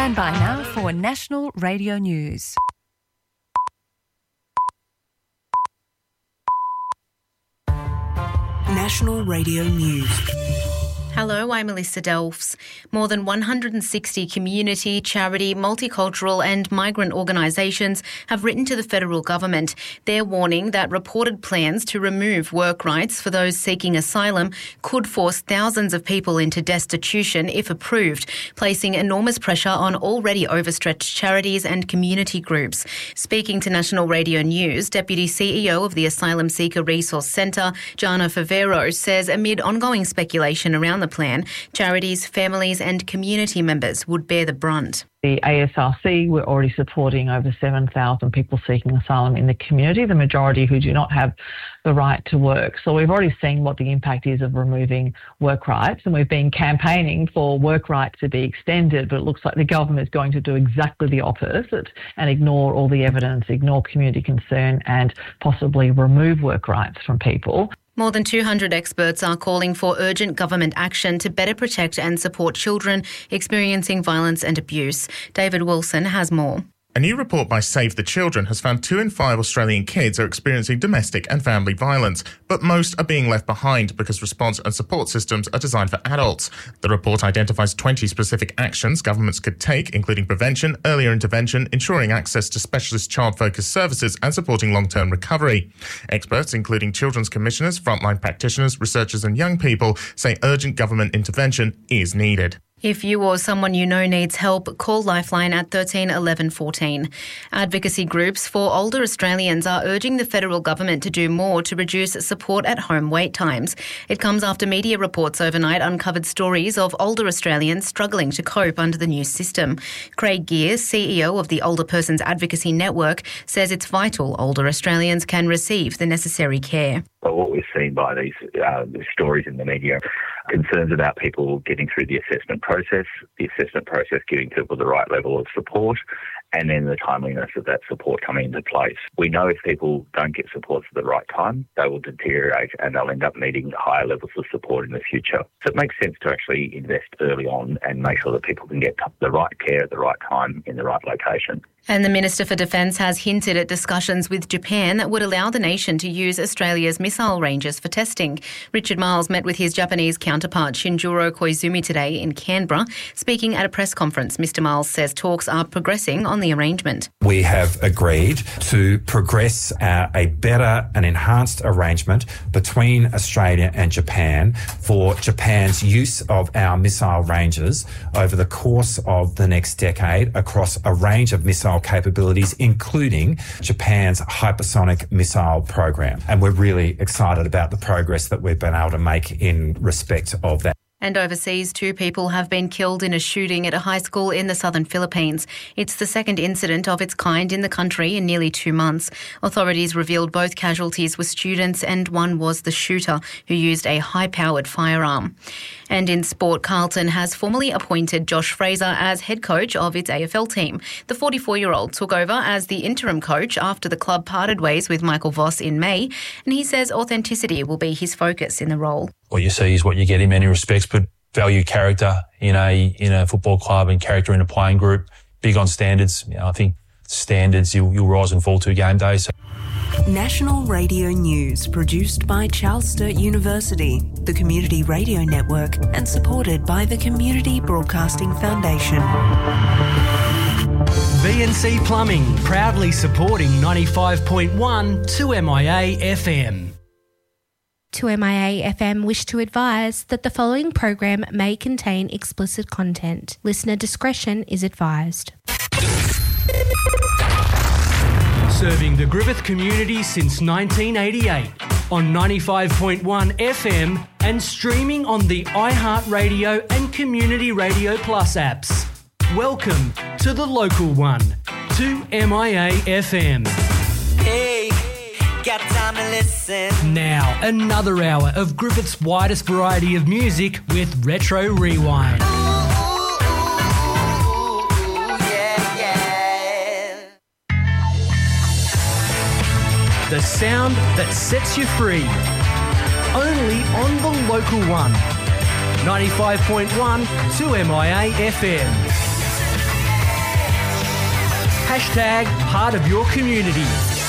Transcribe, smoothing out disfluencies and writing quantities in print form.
Stand by now for National Radio News. National Radio News. Hello, I'm Melissa Delfs. More than 160 community, charity, multicultural and migrant organisations have written to the federal government. They're warning that reported plans to remove work rights for those seeking asylum could force thousands of people into destitution if approved, placing enormous pressure on already overstretched charities and community groups. Speaking to National Radio News, Deputy CEO of the Asylum Seeker Resource Centre, Jana Favero, says amid ongoing speculation around the plan, charities, families and community members would bear the brunt. The ASRC, we're already supporting over 7,000 people seeking asylum in the community, the majority who do not have the right to work. So we've already seen what the impact is of removing work rights, and we've been campaigning for work rights to be extended, but it looks like the government is going to do exactly the opposite and ignore all the evidence, ignore community concern and possibly remove work rights from people. More than 200 experts are calling for urgent government action to better protect and support children experiencing violence and abuse. David Wilson has more. A new report by Save the Children has found 2 in 5 Australian kids are experiencing domestic and family violence, but most are being left behind because response and support systems are designed for adults. The report identifies 20 specific actions governments could take, including prevention, earlier intervention, ensuring access to specialist child-focused services and supporting long-term recovery. Experts, including children's commissioners, frontline practitioners, researchers and young people, say urgent government intervention is needed. If you or someone you know needs help, call Lifeline at 13 11 14. Advocacy groups for older Australians are urging the federal government to do more to reduce support at home wait times. It comes after media reports overnight uncovered stories of older Australians struggling to cope under the new system. Craig Gears, CEO of the Older Persons Advocacy Network, says it's vital older Australians can receive the necessary care. But what we've seen by these stories in the media, concerns about people getting through the assessment process giving people the right level of support, and then the timeliness of that support coming into place. We know if people don't get support at the right time, they will deteriorate and they'll end up needing higher levels of support in the future. So it makes sense to actually invest early on and make sure that people can get the right care at the right time in the right location. And the Minister for Defence has hinted at discussions with Japan that would allow the nation to use Australia's missile ranges for testing. Richard Marles met with his Japanese counterpart Shinjiro Koizumi today in Canberra. Speaking at a press conference, Mr Marles says talks are progressing on the arrangement. We have agreed to progress a better and enhanced arrangement between Australia and Japan for Japan's use of our missile ranges over the course of the next decade across a range of missile capabilities, including Japan's hypersonic missile program. And we're really excited about the progress that we've been able to make in respect of that. And overseas, 2 people have been killed in a shooting at a high school in the southern Philippines. It's the second incident of its kind in the country in nearly 2 months. Authorities revealed both casualties were students and one was the shooter who used a high-powered firearm. And in sport, Carlton has formally appointed Josh Fraser as head coach of its AFL team. The 44-year-old took over as the interim coach after the club parted ways with Michael Voss in May, and he says authenticity will be his focus in the role. What you see is what you get in many respects, but value character in a football club and character in a playing group. Big on standards. I think standards you'll rise and fall to game day. So. National Radio News, produced by Charles Sturt University, the Community Radio Network, and supported by the Community Broadcasting Foundation. VNC Plumbing, proudly supporting 95.1 2MIA FM. 2MIA FM wish to advise that the following program may contain explicit content. Listener discretion is advised. Serving the Griffith community since 1988 on 95.1 FM and streaming on the iHeartRadio and Community Radio Plus apps. Welcome to the local one, 2MIA FM. Hey, got time to listen. Now, another hour of Griffith's widest variety of music with Retro Rewind. The sound that sets you free. Only on the local one. 95.1 2MIA FM. Hashtag part of your community.